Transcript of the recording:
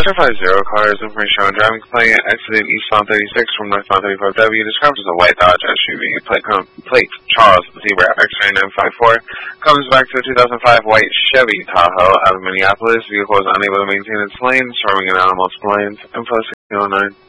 Factor 50 car is information on driving complaint exiting eastbound 36 from northbound 35W. Described as a white Dodge SUV. Plate Charles Zebra X-ray 954. Comes back to a 2005 white Chevy Tahoe out of Minneapolis. Vehicle is unable to maintain its lane, swerving in out on multiple lanes. Info 1609.